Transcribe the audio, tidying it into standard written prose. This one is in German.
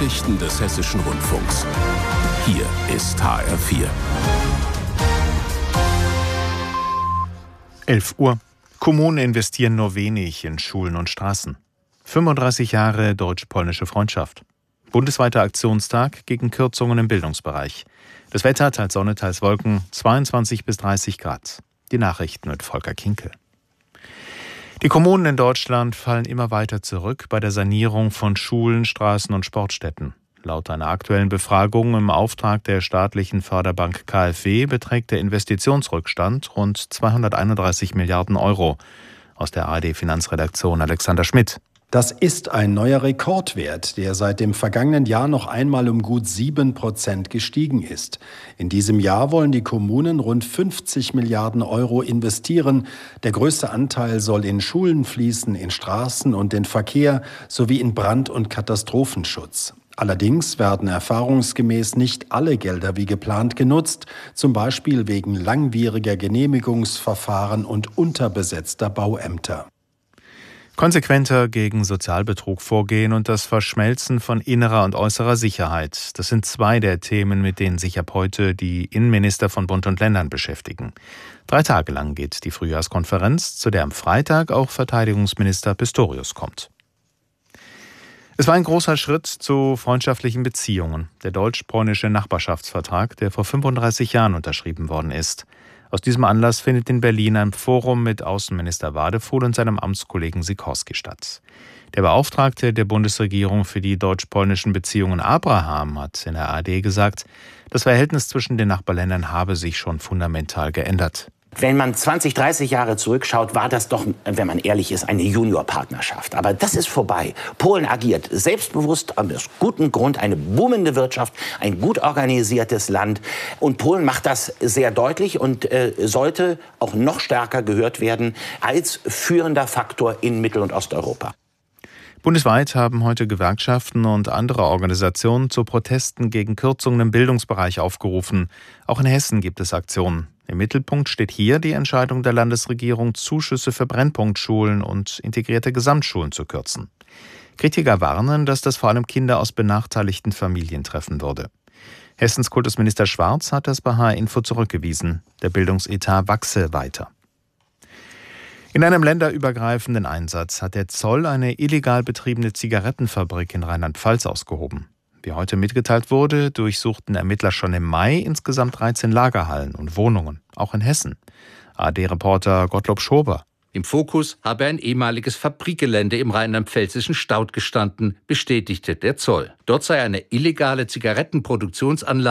Nachrichten des Hessischen Rundfunks. Hier ist HR4. 11 Uhr. Kommunen investieren nur wenig in Schulen und Straßen. 35 Jahre deutsch-polnische Freundschaft. Bundesweiter Aktionstag gegen Kürzungen im Bildungsbereich. Das Wetter teils Sonne, teils Wolken, 22 bis 30 Grad. Die Nachrichten mit Volker Kinkel. Die Kommunen in Deutschland fallen immer weiter zurück bei der Sanierung von Schulen, Straßen und Sportstätten. Laut einer aktuellen Befragung im Auftrag der staatlichen Förderbank KfW beträgt der Investitionsrückstand rund 231 Milliarden Euro. Aus der ARD-Finanzredaktion Alexander Schmidt. Das ist ein neuer Rekordwert, der seit dem vergangenen Jahr noch einmal um gut 7% gestiegen ist. In diesem Jahr wollen die Kommunen rund 50 Milliarden Euro investieren. Der größte Anteil soll in Schulen fließen, in Straßen und in Verkehr sowie in Brand- und Katastrophenschutz. Allerdings werden erfahrungsgemäß nicht alle Gelder wie geplant genutzt, zum Beispiel wegen langwieriger Genehmigungsverfahren und unterbesetzter Bauämter. Konsequenter gegen Sozialbetrug vorgehen und das Verschmelzen von innerer und äußerer Sicherheit. Das sind zwei der Themen, mit denen sich ab heute die Innenminister von Bund und Ländern beschäftigen. 3 Tage lang geht die Frühjahrskonferenz, zu der am Freitag auch Verteidigungsminister Pistorius kommt. Es war ein großer Schritt zu freundschaftlichen Beziehungen, der deutsch-polnische Nachbarschaftsvertrag, der vor 35 Jahren unterschrieben worden ist. Aus diesem Anlass findet in Berlin ein Forum mit Außenminister Wadefuhl und seinem Amtskollegen Sikorski statt. Der Beauftragte der Bundesregierung für die deutsch-polnischen Beziehungen Abraham hat in der ARD gesagt, das Verhältnis zwischen den Nachbarländern habe sich schon fundamental geändert. Wenn man 20, 30 Jahre zurückschaut, war das doch, wenn man ehrlich ist, eine Juniorpartnerschaft. Aber das ist vorbei. Polen agiert selbstbewusst, aus gutem Grund, eine boomende Wirtschaft, ein gut organisiertes Land. Und Polen macht das sehr deutlich und sollte auch noch stärker gehört werden als führender Faktor in Mittel- und Osteuropa. Bundesweit haben heute Gewerkschaften und andere Organisationen zu Protesten gegen Kürzungen im Bildungsbereich aufgerufen. Auch in Hessen gibt es Aktionen. Im Mittelpunkt steht hier die Entscheidung der Landesregierung, Zuschüsse für Brennpunktschulen und integrierte Gesamtschulen zu kürzen. Kritiker warnen, dass das vor allem Kinder aus benachteiligten Familien treffen würde. Hessens Kultusminister Schwarz hat das bei HR-Info zurückgewiesen. Der Bildungsetat wachse weiter. In einem länderübergreifenden Einsatz hat der Zoll eine illegal betriebene Zigarettenfabrik in Rheinland-Pfalz ausgehoben. Wie heute mitgeteilt wurde, durchsuchten Ermittler schon im Mai insgesamt 13 Lagerhallen und Wohnungen, auch in Hessen. ARD-Reporter Gottlob Schober. Im Fokus habe ein ehemaliges Fabrikgelände im rheinland-pfälzischen Staudt gestanden, bestätigte der Zoll. Dort sei eine illegale Zigarettenproduktionsanlage